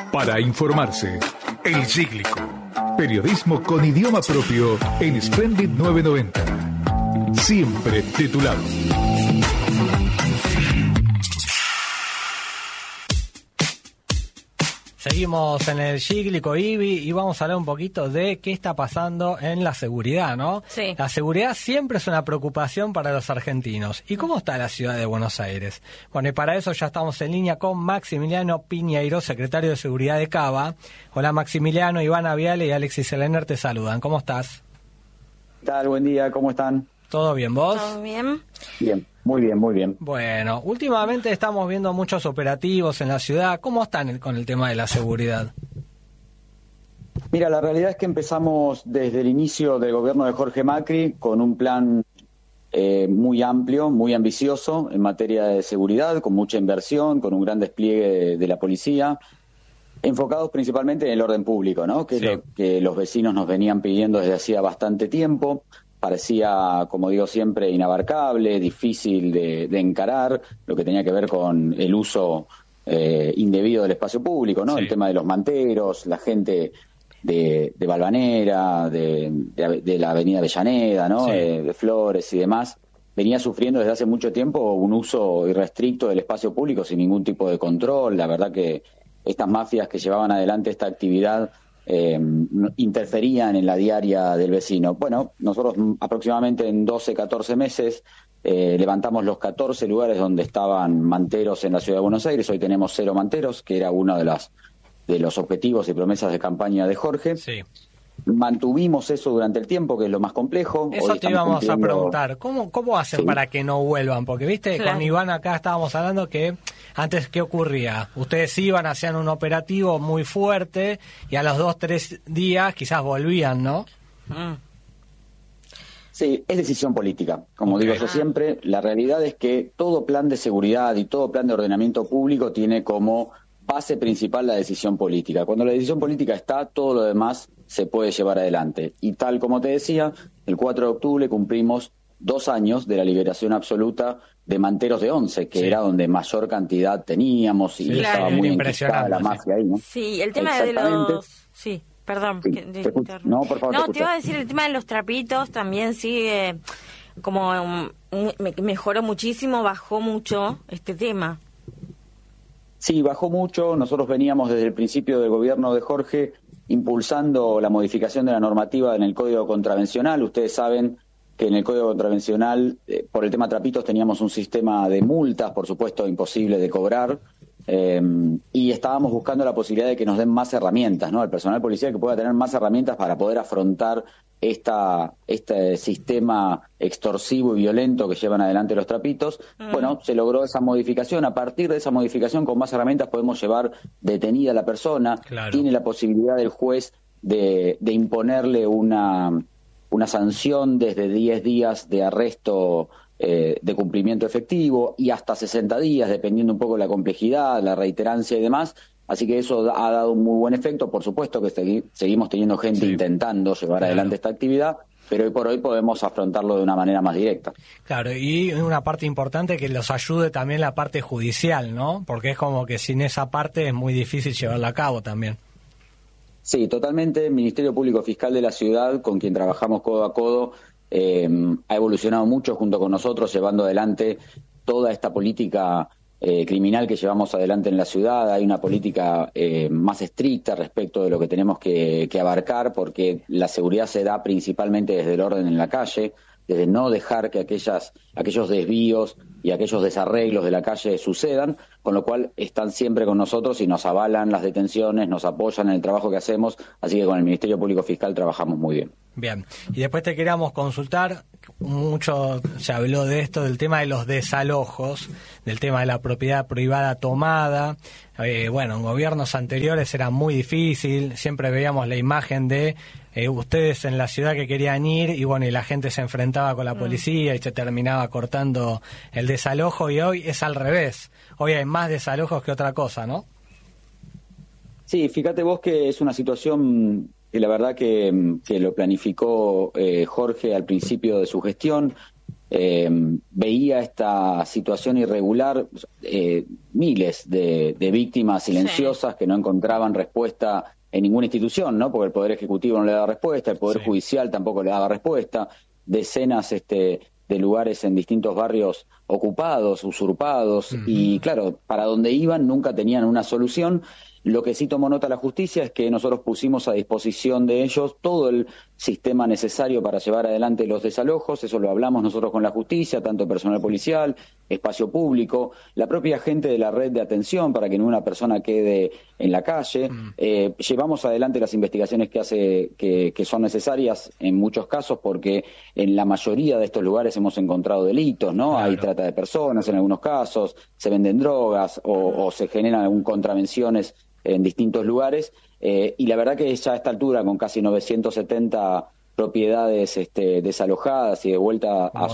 Para informarse, El Cíclico. Periodismo con idioma propio en Splendid 990. Siempre de tu lado. Seguimos en el Cíclico, Ibi, y vamos a hablar un poquito de qué está pasando en la seguridad, ¿no? Sí. La seguridad siempre es una preocupación para los argentinos. ¿Y cómo está la ciudad de Buenos Aires? Bueno, y para eso ya estamos en línea con Maximiliano Piñeiro, secretario de Seguridad de Cava. Hola Maximiliano, Ivana Viale y Alexis Elener te saludan. ¿Cómo estás? ¿Qué tal? Buen día, ¿cómo están? ¿Todo bien, vos? ¿Todo bien? Bien, muy bien, muy bien. Bueno, últimamente estamos viendo muchos operativos en la ciudad. ¿Cómo están con el tema de la seguridad? Mira, la realidad es que empezamos desde el inicio del gobierno de Jorge Macri con un plan muy amplio, muy ambicioso en materia de seguridad, con mucha inversión, con un gran despliegue de la policía, enfocados principalmente en el orden público, ¿no? Que sí, es lo que los vecinos nos venían pidiendo desde hacía bastante tiempo. Parecía, como digo siempre, inabarcable, difícil de encarar, lo que tenía que ver con el uso indebido del espacio público, ¿no? Sí. El tema de los manteros, la gente de Balvanera, de la avenida Avellaneda, ¿no? Sí. De Flores y demás, venía sufriendo desde hace mucho tiempo un uso irrestricto del espacio público sin ningún tipo de control. La verdad que estas mafias que llevaban adelante esta actividad interferían en la diaria del vecino. Bueno, nosotros aproximadamente en 12, 14 meses levantamos los 14 lugares donde estaban manteros en la ciudad de Buenos Aires. Hoy tenemos 0 manteros, que era uno de los objetivos y promesas de campaña de Jorge. Sí. Mantuvimos eso durante el tiempo, que es lo más complejo. Eso Hoy te estamos íbamos a cumpliendo... preguntar, ¿cómo hacen Sí. para que no vuelvan? Porque, viste, Claro. con Iván acá estábamos hablando que antes, ¿qué ocurría? Ustedes iban, hacían un operativo muy fuerte y a los 2, 3 días quizás volvían, ¿no? Sí, es decisión política. Como Ok. digo yo siempre, la realidad es que todo plan de seguridad y todo plan de ordenamiento público tiene como base principal la decisión política. Cuando la decisión política está, todo lo demás se puede llevar adelante. Y tal como te decía, el 4 de octubre cumplimos 2 años de la liberación absoluta de manteros de Once, que Sí. era donde mayor cantidad teníamos y Sí, estaba claro. muy Impresionante, enquistada la sí. mafia ahí, ¿no? Sí, el tema de Exactamente. los... Sí, perdón. Sí, que- te escucho. interrumpí. No, por favor, te No, te escucho. iba a decir, el tema de los trapitos también sigue como... mejoró muchísimo, bajó mucho este tema. Sí, bajó mucho. Nosotros veníamos desde el principio del gobierno de Jorge impulsando la modificación de la normativa en el Código Contravencional. Ustedes saben que en el Código Contravencional, por el tema trapitos, teníamos un sistema de multas, por supuesto, imposible de cobrar, y estábamos buscando la posibilidad de que nos den más herramientas, ¿no? El personal policial que pueda tener más herramientas para poder afrontar este sistema extorsivo y violento que llevan adelante los trapitos. Bueno, se logró esa modificación. A partir de esa modificación, con más herramientas podemos llevar detenida a la persona. Claro. Tiene la posibilidad del juez de imponerle una sanción desde 10 días de arresto de cumplimiento efectivo y hasta 60 días, dependiendo un poco de la complejidad, la reiterancia y demás. Así que eso ha dado un muy buen efecto. Por supuesto que seguimos teniendo gente Sí. intentando llevar Claro. adelante esta actividad, pero hoy por hoy podemos afrontarlo de una manera más directa. Claro, y una parte importante que los ayude también la parte judicial, ¿no? Porque es como que sin esa parte es muy difícil llevarla a cabo también. Sí, totalmente. El Ministerio Público Fiscal de la ciudad, con quien trabajamos codo a codo, ha evolucionado mucho junto con nosotros, llevando adelante toda esta política criminal que llevamos adelante en la ciudad. Hay una política más estricta respecto de lo que tenemos que abarcar, porque la seguridad se da principalmente desde el orden en la calle, desde no dejar que aquellos desvíos y aquellos desarreglos de la calle sucedan, con lo cual están siempre con nosotros y nos avalan las detenciones, nos apoyan en el trabajo que hacemos, así que con el Ministerio Público Fiscal trabajamos muy bien. Bien, y después te queríamos consultar, mucho se habló de esto, del tema de los desalojos, del tema de la propiedad privada tomada. Bueno, en gobiernos anteriores era muy difícil, siempre veíamos la imagen de ustedes en la ciudad que querían ir y bueno, y la gente se enfrentaba con la policía y se terminaba cortando el desalojo, y hoy es al revés, hoy hay más desalojos que otra cosa, ¿no? Sí, fíjate vos que es una situación que la verdad que lo planificó Jorge al principio de su gestión. veía esta situación irregular, miles de víctimas silenciosas que no encontraban respuesta en ninguna institución, ¿no? Porque el Poder Ejecutivo no le daba respuesta, el Poder Judicial tampoco le daba respuesta, decenas de lugares en distintos barrios ocupados, usurpados, y claro, para donde iban nunca tenían una solución. Lo que sí tomó nota la justicia es que nosotros pusimos a disposición de ellos todo el sistema necesario para llevar adelante los desalojos. Eso lo hablamos nosotros con la justicia, tanto personal policial, espacio público, la propia gente de la red de atención para que ninguna persona quede en la calle. Llevamos adelante las investigaciones que son necesarias en muchos casos, porque en la mayoría de estos lugares hemos encontrado delitos, ¿no? Claro. Hay trata de personas en algunos casos, se venden drogas o se generan algún contravenciones en distintos lugares, y la verdad que ya a esta altura, con casi 970 propiedades desalojadas y de vuelta a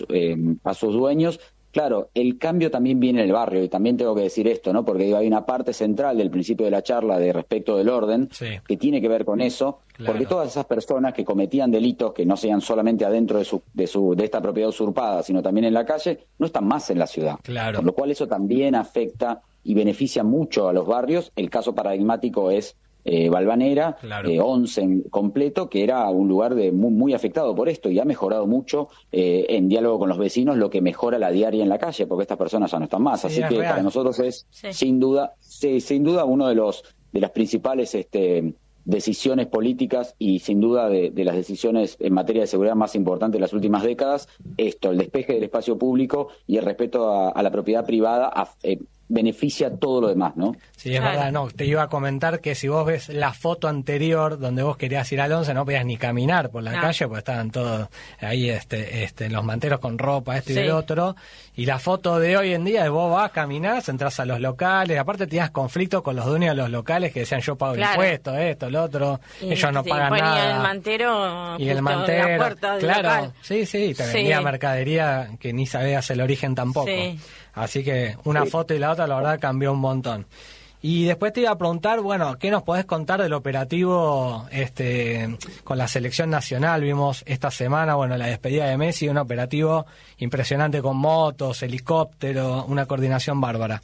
sus dueños, claro, el cambio también viene en el barrio, y también tengo que decir esto, ¿no? Porque hay una parte central del principio de la charla de respecto del orden que tiene que ver con eso, porque todas esas personas que cometían delitos que no sean solamente adentro de esta propiedad usurpada, sino también en la calle, no están más en la ciudad. Claro. Con lo cual eso también afecta y beneficia mucho a los barrios. El caso paradigmático es Valvanera, 11 en completo, que era un lugar muy afectado por esto, y ha mejorado mucho en diálogo con los vecinos, lo que mejora la diaria en la calle, porque estas personas ya no están más. Así que real. Para nosotros es sin duda uno de las principales decisiones políticas, y sin duda de las decisiones en materia de seguridad más importantes de las últimas décadas, el despeje del espacio público y el respeto a la propiedad privada beneficia todo lo demás, ¿no? Sí, es verdad, no, te iba a comentar que si vos ves la foto anterior donde vos querías ir al 11, no podías ni caminar por la calle, porque estaban todos ahí los manteros con ropa, y el otro, y la foto de hoy en día, vos vas, caminás, entras a los locales, aparte tenías conflictos con los dueños de los locales que decían yo pago impuestos, esto, lo otro, y ellos no pagan nada. El mantero y el mantero, la puerta del claro, local. te vendía mercadería que ni sabías el origen tampoco. Así que una foto y la otra, la verdad, cambió un montón. Y después te iba a preguntar, bueno, ¿qué nos podés contar del operativo con la selección nacional? Vimos esta semana, bueno, la despedida de Messi, un operativo impresionante con motos, helicóptero, una coordinación bárbara.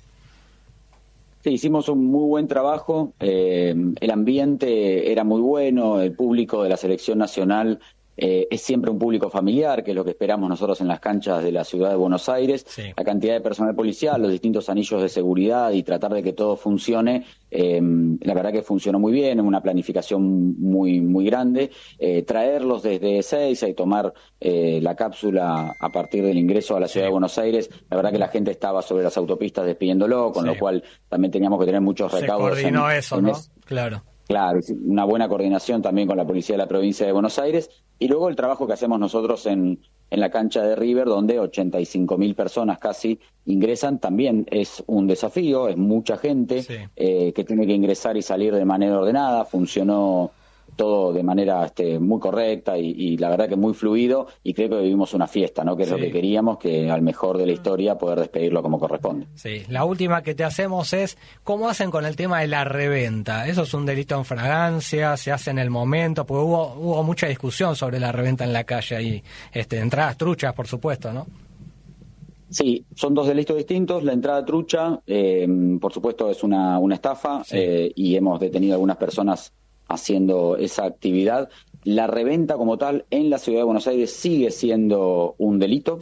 Sí, hicimos un muy buen trabajo, el ambiente era muy bueno, el público de la selección nacional es siempre un público familiar, que es lo que esperamos nosotros en las canchas de la ciudad de Buenos Aires. La cantidad de personal policial, los distintos anillos de seguridad y tratar de que todo funcione, la verdad que funcionó muy bien, en una planificación muy grande. Traerlos desde Ezeiza y tomar la cápsula a partir del ingreso a la ciudad de Buenos Aires, la verdad que la gente estaba sobre las autopistas despidiéndolo, con lo cual también teníamos que tener muchos recaudos. Se coordinó eso, ¿no? Claro. Claro, una buena coordinación también con la policía de la provincia de Buenos Aires, y luego el trabajo que hacemos nosotros en la cancha de River, donde 85.000 personas casi ingresan, también es un desafío, es mucha gente que tiene que ingresar y salir de manera ordenada. Funcionó todo de manera muy correcta y la verdad que muy fluido, y creo que vivimos una fiesta, ¿no? Que es lo que queríamos, que al mejor de la historia poder despedirlo como corresponde. Sí, la última que te hacemos es, ¿cómo hacen con el tema de la reventa? ¿Eso es un delito en fragancia? ¿Se hace en el momento? Porque hubo mucha discusión sobre la reventa en la calle ahí, entradas truchas, por supuesto, ¿no? Sí, son dos delitos distintos. La entrada trucha, por supuesto, es una estafa, y hemos detenido a algunas personas haciendo esa actividad. La reventa como tal en la ciudad de Buenos Aires sigue siendo un delito,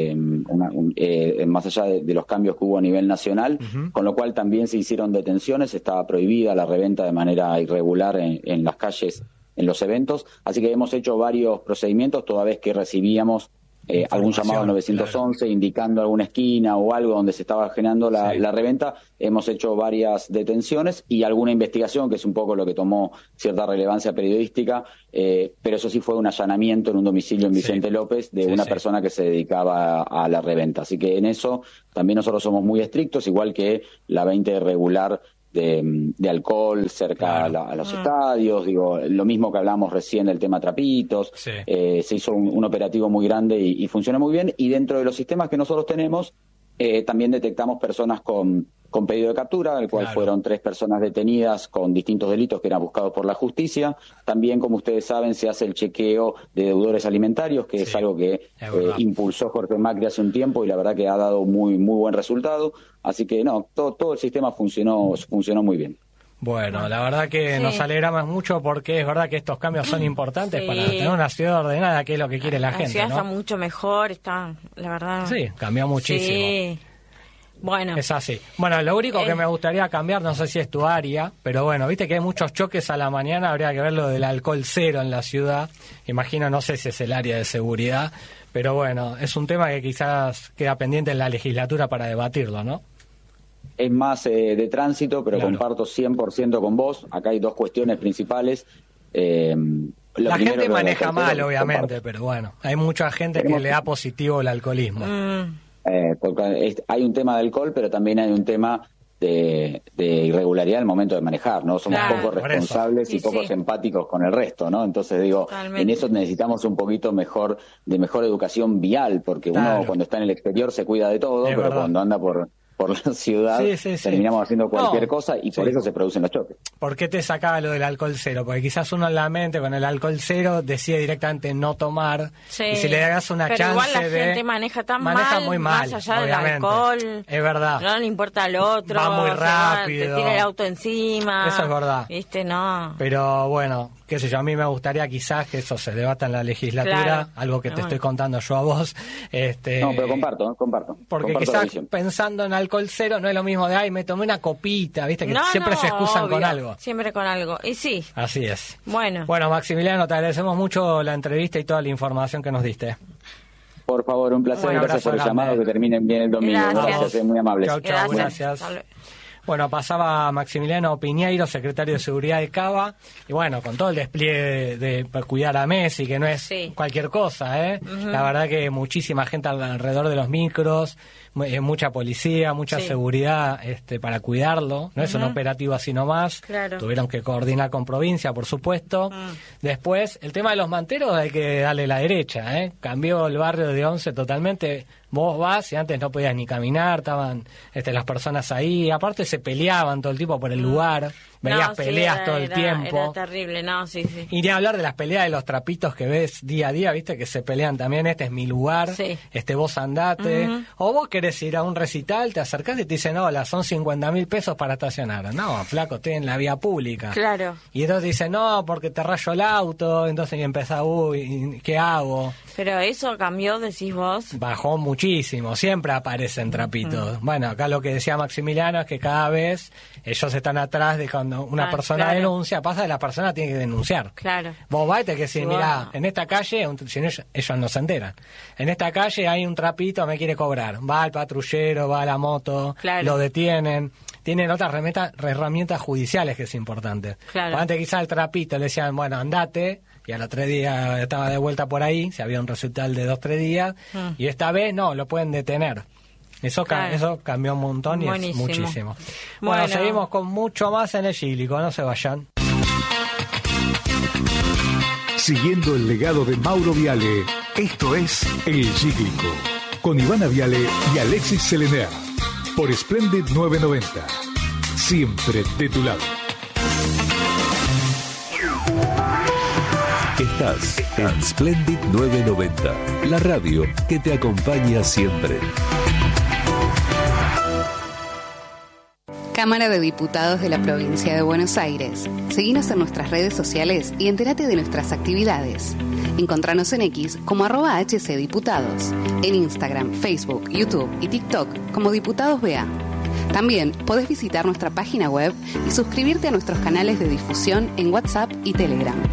más allá de los cambios que hubo a nivel nacional, con lo cual también se hicieron detenciones. Estaba prohibida la reventa de manera irregular en las calles, en los eventos, así que hemos hecho varios procedimientos toda vez que recibíamos algún llamado al 911 indicando alguna esquina o algo donde se estaba generando la reventa. Hemos hecho varias detenciones y alguna investigación, que es un poco lo que tomó cierta relevancia periodística, pero eso sí fue un allanamiento en un domicilio en Vicente López de una persona que se dedicaba a la reventa. Así que en eso también nosotros somos muy estrictos, igual que la 20 regular de alcohol cerca a los estadios, lo mismo que hablábamos recién del tema trapitos. Se hizo un operativo muy grande y funcionó muy bien, y dentro de los sistemas que nosotros tenemos también detectamos personas con con pedido de captura, el cual fueron 3 personas detenidas con distintos delitos que eran buscados por la justicia. También, como ustedes saben, se hace el chequeo de deudores alimentarios, que es algo que impulsó Jorge Macri hace un tiempo y la verdad que ha dado muy buen resultado. Así que todo el sistema funcionó muy bien. Bueno, la verdad que nos alegramos mucho porque es verdad que estos cambios son importantes para tener una ciudad ordenada, que es lo que quiere la gente, ciudad, ¿no? está mucho mejor, está, la verdad. Sí, cambió muchísimo. Sí. Bueno. Es así. Bueno, lo único que me gustaría cambiar, no sé si es tu área, pero bueno, viste que hay muchos choques a la mañana, habría que ver lo del alcohol cero en la ciudad. Imagino, no sé si es el área de seguridad, pero bueno, es un tema que quizás queda pendiente en la legislatura para debatirlo, ¿no? Es más de tránsito, pero comparto 100% con vos. Acá hay 2 cuestiones principales. La gente maneja mal, obviamente, pero bueno, hay mucha gente que le da positivo el alcoholismo. Porque hay un tema de alcohol, pero también hay un tema de irregularidad en el momento de manejar, ¿no? Somos poco responsables y pocos empáticos con el resto, ¿no? Entonces digo, en eso necesitamos un poquito mejor educación vial, porque uno cuando está en el exterior se cuida de todo, pero cuando anda por la ciudad terminamos haciendo cualquier cosa y por eso se producen los choques. ¿Por qué te sacaba lo del alcohol cero? Porque quizás uno en la mente con el alcohol cero decide directamente no tomar y si le das una chance igual la gente maneja muy mal, más allá obviamente. del alcohol, es verdad, no le importa al otro, va muy rápido, te tira el auto encima, eso es verdad, viste, no, pero bueno, qué sé yo, a mí me gustaría quizás que eso se debata en la legislatura, algo que te estoy contando yo a vos. No, pero comparto. Porque quizás pensando en alcohol cero no es lo mismo de, ay, me tomé una copita, viste, que siempre se excusan con algo. Siempre con algo, y sí. Así es. Bueno, Maximiliano, te agradecemos mucho la entrevista y toda la información que nos diste. Por favor, un placer, gracias por el llamado, que terminen bien el domingo. Gracias, muy amables. Chau, gracias. Bueno, pasaba Maximiliano Piñeiro, secretario de Seguridad de Cava, y bueno, con todo el despliegue de cuidar a Messi, que no es cualquier cosa, ¿eh? La verdad que muchísima gente alrededor de los micros, mucha policía, mucha seguridad para cuidarlo, no es un operativo así nomás, tuvieron que coordinar con provincia, por supuesto. Después, el tema de los manteros hay que darle la derecha, ¿eh? Cambió el barrio de Once totalmente. Vos vas y antes no podías ni caminar, estaban las personas ahí, aparte se peleaban todo el tiempo por el lugar, veías peleas todo el tiempo. Era terrible, Y ni hablar de las peleas de los trapitos que ves día a día, viste, que se pelean también, este es mi lugar, vos andate, o vos querés ir a un recital, te acercás y te dicen, hola, son 50.000 pesos para estacionar. No, flaco, estoy en la vía pública. Claro. Y entonces dicen, no, porque te rayo el auto, entonces empezás, uy, ¿qué hago? Pero eso cambió, decís vos. Bajó muchísimo, siempre aparecen trapitos. Bueno, acá lo que decía Maximiliano es que cada vez ellos están atrás de cuando una persona denuncia, pasa que la persona tiene que denunciar. Claro. Vos vas y te decís, mirá, en esta calle, si no, ellos no se enteran, en esta calle hay un trapito, me quiere cobrar. Va al patrullero, va a la moto, lo detienen. Tienen otras herramientas judiciales que es importante. Claro. Antes quizás el trapito le decían, bueno, andate, y al otro día estaba de vuelta por ahí, si había un recital de 2-3 días, y esta vez no, lo pueden detener. Eso cambió un montón y es muchísimo. Bueno, seguimos con mucho más en el Cíclico, no se vayan. Siguiendo el legado de Mauro Viale, esto es El Cíclico, con Ivana Viale y Alexis Selener, por Splendid 990. Siempre de tu lado. Estás en Splendid 990, la radio que te acompaña siempre. Cámara de Diputados de la Provincia de Buenos Aires. Seguinos en nuestras redes sociales y entérate de nuestras actividades. Encontranos en X como @HCDiputados, en Instagram, Facebook, YouTube y TikTok como Diputados BA. También podés visitar nuestra página web y suscribirte a nuestros canales de difusión en WhatsApp y Telegram.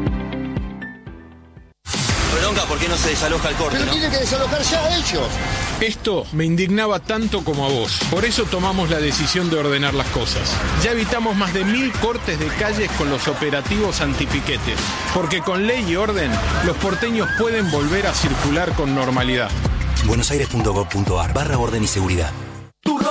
Bronca, ¿por qué no se desaloja el corte? Pero tienen que desalojar ya ellos. Esto me indignaba tanto como a vos. Por eso tomamos la decisión de ordenar las cosas. Ya evitamos más de 1000 cortes de calles con los operativos antipiquetes. Porque con ley y orden, los porteños pueden volver a circular con normalidad. buenosaires.gov.ar/orden y seguridad.